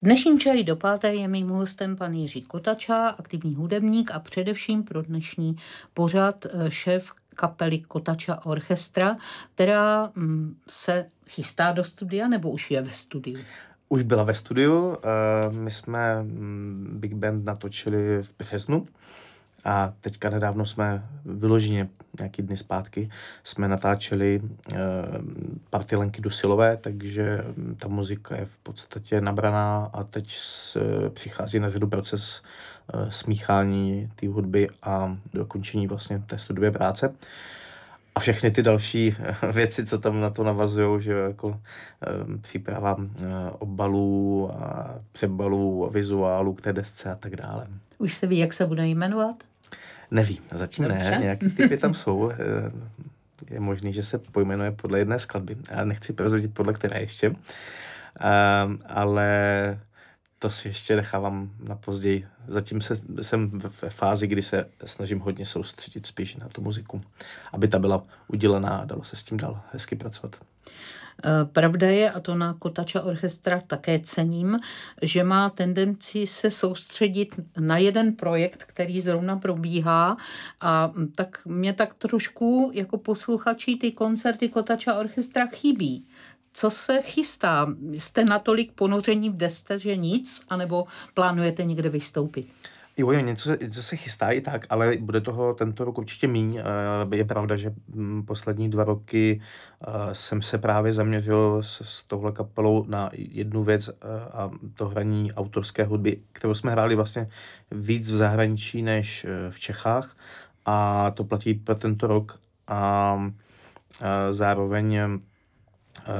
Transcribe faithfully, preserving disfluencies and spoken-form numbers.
Dnešním Čaji do páté je mým hostem pan Jiří Kotača, aktivní hudebník a především pro dnešní pořad šéf kapely Kotača Orchestra, která mm, se chystá do studia nebo už je ve studiu? Už byla ve studiu, my jsme Big Band natočili v březnu a teďka nedávno jsme vyloženě nějaký dny zpátky jsme natáčeli party Lenky Dusilové, takže ta muzika je v podstatě nabraná a teď přichází na řadu proces smíchání té hudby a dokončení vlastně té studiové práce. A všechny ty další věci, co tam na to navazují, že jako e, příprava e, obalů a přebalů a vizuálů k té desce a tak dále. Už se ví, jak se bude jmenovat? Nevím, zatím Dobře. ne, nějaký typy tam jsou. E, je možný, že se pojmenuje podle jedné skladby. Já nechci prozradit podle které ještě, e, ale to si ještě nechávám na později. Zatím se, jsem ve fázi, kdy se snažím hodně soustředit spíš na tu muziku, aby ta byla udělaná a dalo se s tím dál hezky pracovat. Pravda je, a to na Kotača Orchestra také cením, že má tendenci se soustředit na jeden projekt, který zrovna probíhá, a tak mě tak trošku jako posluchači ty koncerty Kotača Orchestra chybí. Co se chystá? Jste natolik ponoření v desce, že nic? Anebo plánujete někde vystoupit? Jo, jo, něco, něco se chystá i tak, ale bude toho tento rok určitě míň. Je pravda, že poslední dva roky jsem se právě zaměřil s, s touhle kapelou na jednu věc, a to hraní autorské hudby, kterou jsme hráli vlastně víc v zahraničí než v Čechách, a to platí pro tento rok. A zároveň